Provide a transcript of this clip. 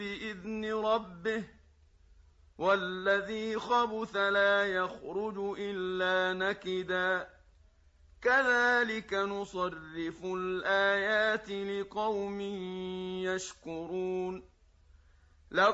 بإذن ربه والذي خبث لا يخرج إلا نكدا كذلك نصرف الآيات لقوم يشكرون